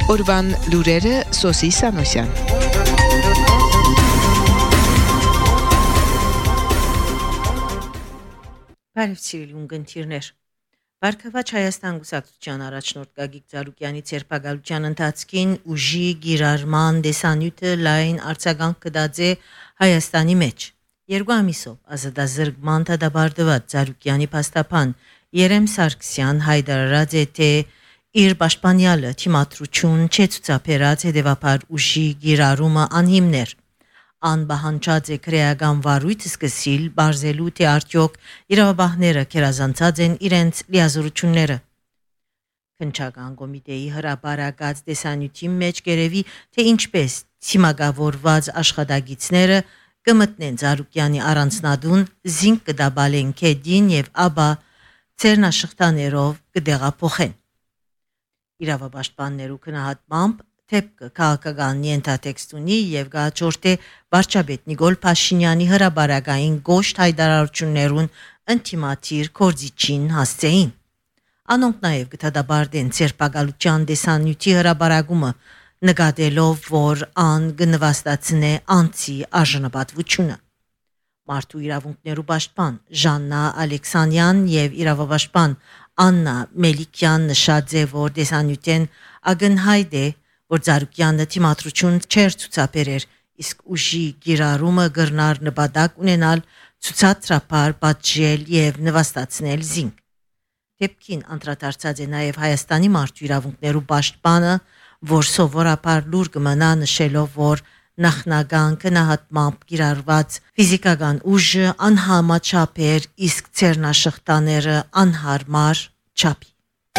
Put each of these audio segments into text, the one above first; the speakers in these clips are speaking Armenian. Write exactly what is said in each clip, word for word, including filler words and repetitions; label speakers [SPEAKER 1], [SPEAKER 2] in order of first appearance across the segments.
[SPEAKER 1] Օրվան լուրերը Սոսի Սանոսյան։
[SPEAKER 2] Բարև սիրելի ունգընտիրներ։ Բարգավաճ Հայաստան գուսակցության առաջնորդ Գագիկ Ծառուկյանի ցերպակալության ընթացքին ուժի գիրառման դեսանյութը լայն արձագանք կդածե Հայաստանի մեջ։ Երկու ամիսով ազատազրկման դադարված Ծառուկյանի փաստաբան Երեմ Սարգսյան հայտարարած է, թե իր պաշտպանյալը թիմադրություն չցուցաբերած հետևաբար ուժի գիրառումը անհիմներ։ Անբահանջած է քրեական վարույթ սկսիլ բարձելու, թե արդյոք իրավաբանները կերազանցած են իրենց լիազորությունները։ Քննչական կոմիտեի հրապարակած դեսանյութի մեջ գերեվի, թե ինչպես թիմագավորված աշխատագիցները կմտնեն Ծառուկյանի առանձնատուն, զինք կդաբալեն քեդին եւ ապա ցերնաշխտաներով կդեղափոխեն։ Իրավապաշտպաններու քնահատմամբ Թեփքը քաղաքական ենթատեքստ ունի եւ գաճորտե վարչապետ Նիկոլ Փաշինյանի հրաբարակային գոշտ հայտարարություններուն ինտիմատիր կորձիչին հասցեին։ Անոնք նաեւ գտադաբարդեն ցերպակալության դեսանյութի հրաբարակումը նկատելով, որ ան գնվաստացնե անցի արժանապատվությունը։ Մարդու իրավունքներու պաշտպան Ժաննա Ալեքսանյան եւ իրավապաշտպան Աննա Մելիքյան նշած է, որ դեսանյութեն ագնհայտ է, որ Ծառուկյանը թիմադրություն չէր ցուցաբերեր, իսկ ուժի գիրառումը գրնար նպատակ ունենալ ցուցադրապար պատժել եւ նվաստացնել զինք։ Դեպքին անդրադարձած է նաեւ Հայաստանի մարդու իրավունքներու պաշտպանը, որ սովորաբար լուր կմնա նշելով, որ նախնական գնահատմամբ գիրառված ֆիզիկական ուժը անհամաչափ էր, իսկ ցերնաշխտաները անհարմար չափի։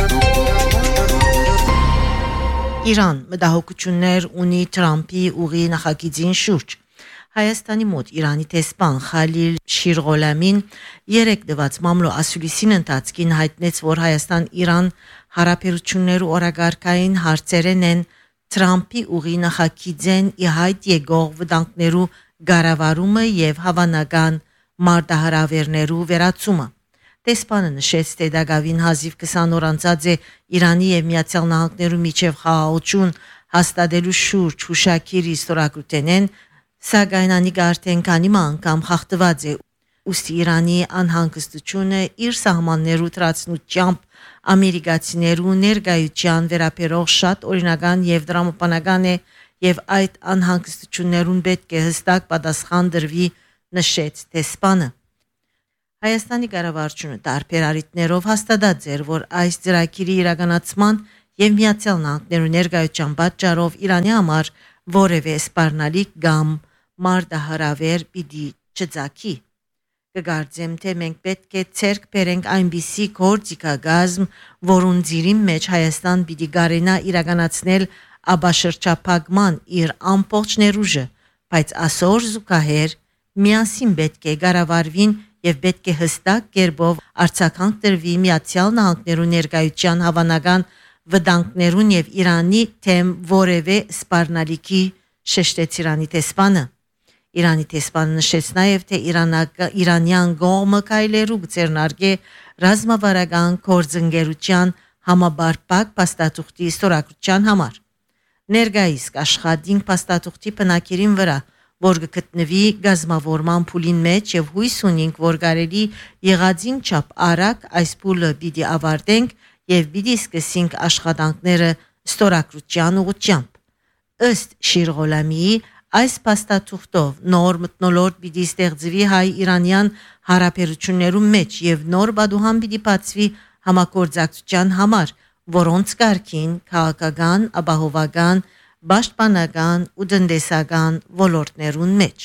[SPEAKER 2] Իրան մտահոգություններ ունի Թրամփի ուղի նախագիծին շուրջ։ Հայաստանի մոտ Իրանի տեսփան Խալիլ Շիրղոլամին երեք դված մամլո ասուլիսին ընթացքին հայտնեց, որ Հայաստան-Իրան հարաբերություններու օրագարկային հարցերեն են Թրամփի ուղի նախագիծեն ի հայտ եկող վտանգներու գարավարումը եւ հավանական մարտահրավերներու վերացումը։ Տեսփանը նշեց, թե դակավին հազիվ քսան օր անցած է Իրանի եւ Միացյալ Նահանգներու միջև խաղաղություն հաստատելու շուրջ հուշակիրի ստորագրութենեն, սակայն անիկա արդեն քանի անգամ խախտված է, ուստի Իրանի անհանգստությունը իր սահմաններու թրացնությամբ ամերիկացիներու ներկայության վերաբերող շատ օրինական եւ դրամապանական է եւ այդ անհանգստություններուն պետք է հստակ պատասխան դրվի, նշեց տեսփանը։ Հայաստանի կառավարությունը տարբեր առիթներով հաստատած էր, որ այս ծրագիրի իրականացման եւ Միացյալ Նահանգներու ներկայության պատճառով Իրանի համար որևէ սպառնալիք կամ մարտահրավեր պիտի չծագի։ Կգարձեմ, թե մենք պետք է ցերկ բերենք այնպիսի գործիքագազմ, որուն ծիրի մեջ Հայաստան պիտի գարենա իրականացնել աբաշրջափակման իր ամբողջ ներուժը, բայց ասոր զուգահեռ միասին պետք է կառավարվին եւ պետք է հստակ կերպով արձագանք տրվի Միացյալ Նահանգներու ներկայության հավանական վտանգներուն եւ Իրանի թեմ որևէ սպառնալիքի, շեշտեց Իրանի տեսփանը։ Իրանի տեսփանը նշեց նաեւ, թե Իրանյան կողմը կայլերու գծերնարգե ռազմավարական գործընկերության համաբարփակ փաստաթուղթի ստորագրության համար։ Ներկայիս աշխատին փաստաթուղթի բնակիրին վրա, որ գտնվի գազմավորման փուլին մեջ եւ հույս ունենք, որ կարելի եղածին չափ արագ այս փուլը պիտի ավարտենք եւ պիտի սկսենք աշխատանքները ստորագրության ուղղությամբ։ Ըստ Շիրղոլամիի, այս փաստաթուղթով նոր մթնոլորտ պիտի ստեղծվի հայ-իրանյան հարաբերություններու մեջ եւ նոր բադուհան պիտի բացվի համագործակցության համար, որոնց կարգին քաղաքական, ապահովական, պաշտպանական ու տնտեսական ոլորտներուն մեջ։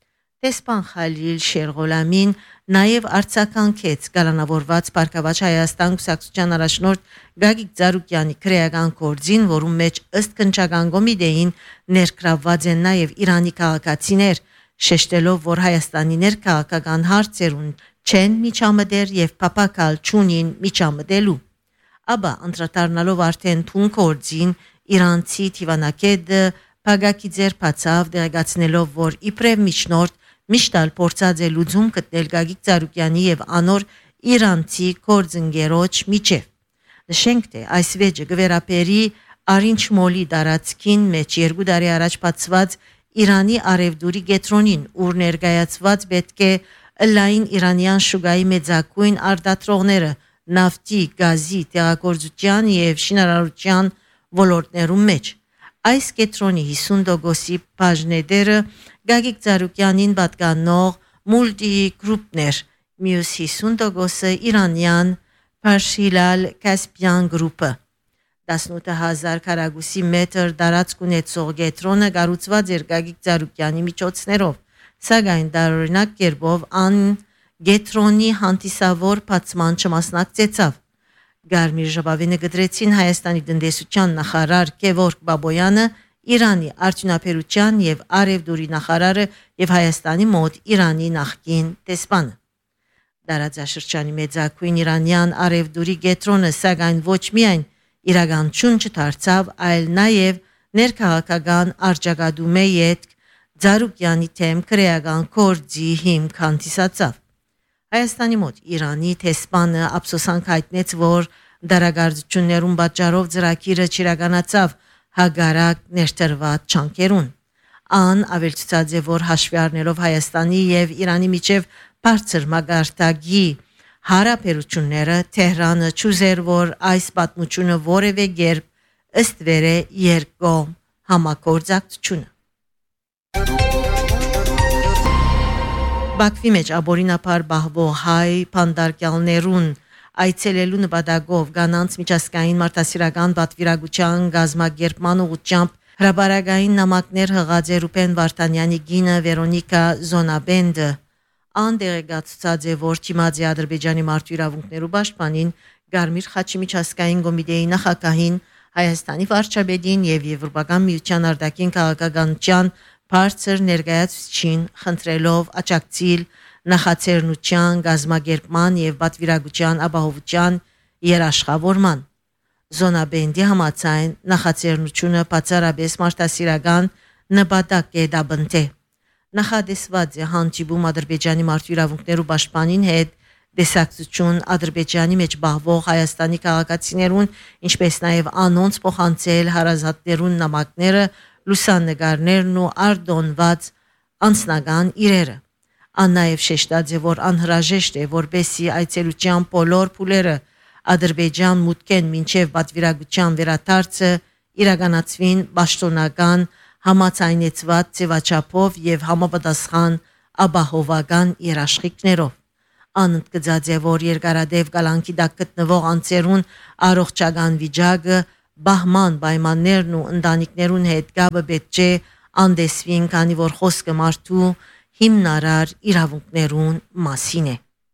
[SPEAKER 2] Տեսփան Խալիլ Շիրղոլամին նաև արձագանքեց կալանավորված Բարգավաճ Հայաստան գուսակցության առաջնորդ Գագիկ Ծառուկյանի քրեական գործին, որում մեջ ըստ քննչական կոմիտեին ներգրավված են նաև Իրանի քաղաքացիներ, շեշտելով, որ Հայաստանի ներքաղաքական հարցերուն չեն միջամտեր եւ փապակալ չունին միջամտելու։ Աբա անդրադառնալով արդեն թուն գործին, իրանցի թիվանակետը Փագակի ձերբացավ, դեղեկացնելով, որ իբրև միջնորդ միշտալ փորձած է լուծում գտնել Գագիկ Ծառուկյանի եւ անոր իրանցի գործընկերոջ միջև։ Նշենք, թե այս վեճը գվերապերի Արինչ մոլի դարածքին մեջ երկու տարի առաջ բացված Իրանի արևդուրի գետրոնին, ուր ներկայացված պետք է լայն իրանյան շուգայի մեծակույն արտադրողները նավթի, գազի, տեղագործության եւ շինարարության ոլորտներում մեջ։ Այս գետրոնի հիսուն տոկոսի բաժնետերը Գագիկ Ծառուկյանին պատկանող մուլտի գրուպներ, մյուս հիսուն տոկոսը իրանյան Փարշիլալ Կասպյան գրուպը։ տասնութ հազար քառակուսի մետր տարածք ունեցող գետրոնը կառուցված էր Գագիկ Ծառուկյանի միջոցներով, սակայն տարօրինակ կերպով ան գետրոնի հանդիսավոր բացման չմասնակցեցավ։ Գարմիր ժապավենը գդրեցին Հայաստանի տնտեսության նախարար Գևորգ Բաբոյանը, Իրանի արդյունաբերության եւ արևդուրի նախարարը եւ Հայաստանի մոտ Իրանի նախկին տեսփանը։ Տարածաշրջանի մեծակույն իրանյան արևդուրի գետրոնը սակայն ոչ միայն իրականություն չդարձավ, այլ նաև ներքաղաքական արձակադում է ետք Ծառուկյանի թեմ քրեական կորձի հիմք հանդիսացավ։ Հայաստանի մոտ Իրանի տեսփանը ափսոսանք հայտնեց, որ դարագործություններում պատճառով ծրագիրը չիրականացավ հագարակ ներդրված չանկերուն։ Ան ավելցուցած է, որ հաշվի առնելով Հայաստանի եւ Իրանի միջև բարձր մագարտագի հարաբերությունները Թեհրանը չուզեր, որ այս պատմությունը որևէ կերպ ըստ վեր է երկկողմ համագործակցությունը։ Բաքվի մեջ աբորինապար բահվող հայ փանդարկյալներուն այցելելու նպատակով կանանց միջազգային մարդասիրական պատվիրակության գազագերբման ուղղությամբ հրաբարակային նամակներ հղած է Ռուբեն Վարդանյանի գինը Վերոնիկա Զոնաբենդը։ Անդերեգացած է, որ Թիմադի Ադրբեջանի մարդու իրավունքներու պաշտպանին Գարմիր խաչի միջազգային կոմիտեի նախագահին, Հայաստանի վարչապետին եւ Եվրոպական միության արտաքին քաղաքականության բարձր ներկայացուցիչին խնդրելով աջակցել նախաձեռնության գազագերբման եւ պատվիրակության ապահովության երաշխավորման։ Զոնաբենդի համաձայն նախաձեռնությունը բացառապես մարդասիրական նպատակ է դաբնտե։ Նախադեсված է հանդիպում Ադրբեջանի մարդու իրավունքներու պաշտպանին հետ դեսակցություն Ադրբեջանի մեջ բահվող Հայաստանի քաղաքացիներուն, ինչպես նաև անոնց փոխանցել հարազատներուն նամակները, լուսանկարներն ու արտոնված անձնական իրերը։ Ան նաև շեշտած է, որ անհրաժեշտ է, որպեսզի այցելության բոլոր փուլերը Ադրբեջան մուտքեն մինչև պատվիրակության վերադարձը իրականացվին պաշտոնական համաձայնեցված ձևաչափով եւ համապատասխան ապահովական երաշխիքներով։ Անընդգծած է, որ երկարադեպ կալանքի տակ գտնվող անձերուն առողջական վիճակը, բահման պայմաններն ու ընտանիքներուն հետ կապը պետք է անդեսվին, քանի որ խոսքը մարդու հիմնարար իրավունքներուն մասին է։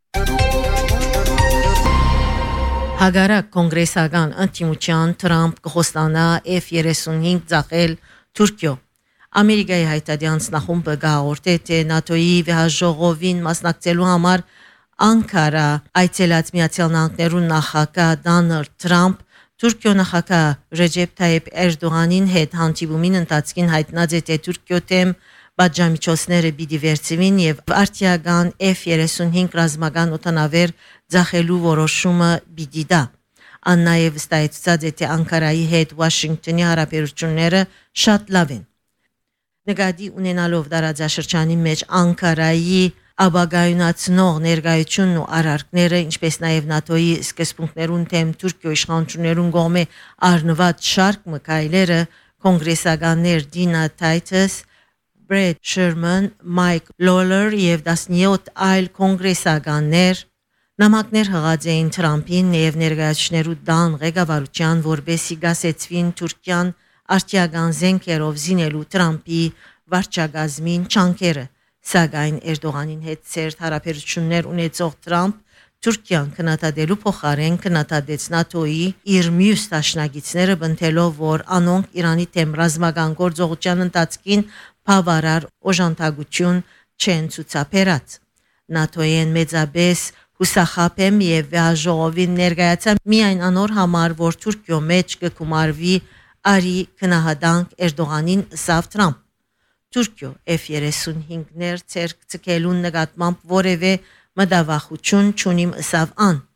[SPEAKER 2] Հագարակ կոնգրեսական ընդդիմության Թրամփ կխոստանա Էֆ երեսունհինգ ծախել Թուրքիո։ Ամերիկայի հայտարարած նախումբը գաղորդե թե ՆԱՏՕ-ի վեհաժողովին մասնակցելու համար Անկարա այցելած Միացյալ Նահանգներուն նախագահ Դոնալդ Թրամփ Թուրքիո նախագահ Ռեջեփ Թայիփ Էրդողանին հետ հանդիպումին ընթացքին հայտնած է, թե Թուրքիո թեմ բաժամիջոցները պիտի վերցվին եւ արտիական Էֆ երեսունհինգ ռազմական օդանավեր ծախելու որոշումը պիտի դա։ Ան նաև ստայեցած է, թե Անկարայի հետ Վաշինգտոնի հարաբերությունները շատ լավ են։ Նկատի ունենալով տարածաշրջանի մեջ Անկարայի ապագայունացնող ներկայությունն ու արարքները, ինչպես նաև ՆԱՏՕ-ի սկզբունքներուն թեմ Թուրքիո իշխանություններուն կողմէ առնված շարք մկայլերը, կոնգրեսականներ Դինա Թայթս, Բրեդ Շերման, Մայք Լոլեր եւ տասնյոթ այլ կոնգրեսականներ նամակներ հղած էին Թրամփին եւ ներկայացուցիչներու դան ղեկավարության, որպեսզի գասեցվին Թուրքիան արտիական զենքերով զինելու Թրամփի վարչակազմին չանկերը։ Սակայն Էրդողանին հետ ծերտ հարաբերություններ ունեցող Թրամփ Թուրքիան քննադատելու փոխարեն քննադատեց ՆԱՏՕ-ի իր մյուս դաշնակիցները, բնթելով, որ անոնք Իրանի թեմ ռազմական գործողության ընթացքին բավարար օժանդակություն չեն ցուցաբերած։ ՆԱՏՕ-ին մեծապես հուսախաբ եմ եւ վեհաժողովին ներկայացա միայն անոր համար, որ Թուրքիո մեջ կգումարվի արի քնահատանք Էրդողանին սավ Թրամփ։ Թուրքիո Էֆ երեսունհինգներ ցերկ ցկելուն նկատմամբ որևէ մտավախություն չունիմ ըսավ ան։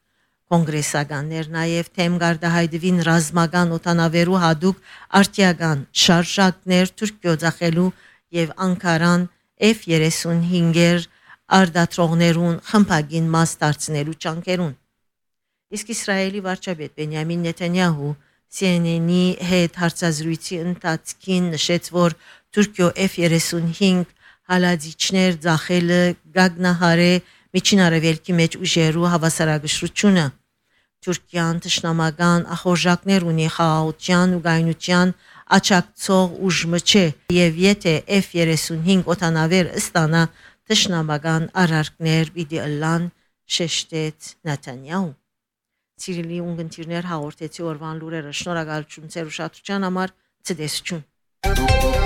[SPEAKER 2] Կոնգրեսականներ նաև թեմ գարդահայտվին ռազմական օտանավերու հadoop արտիական շարժակներ Թուրքիո ցախելու եւ Անկարան F thirty-five-եր արդատրողներուն խմբագին մաս դարձնելու ճանկերուն։ Իսկ Իսրայելի վարչապետ Բենյամին Նեթանյահու C N N-ի հետ հարցազրույցի ընթացքին նշեց, որ Թուրքիո F thirty-five հալածիչներ ցախելը գագնահարե միջին արևելքի մեջ ուժերու հավասարակշռությունը։ Թուրքիան թշնամական ախորժակներ ունի խաղաղության ու գայնության աչակցող ուժը չէ եւ եթե F thirty-five օտանավեր ստանա թշնամական արարքներ պիտի ըլլան շեշտեց Նեթանյահու։ Սիրելի ունգընտիրներ հաղորդեցի օրվան լուրերը շնորհակալություն ձեր ուշադրության համար ցտեսություն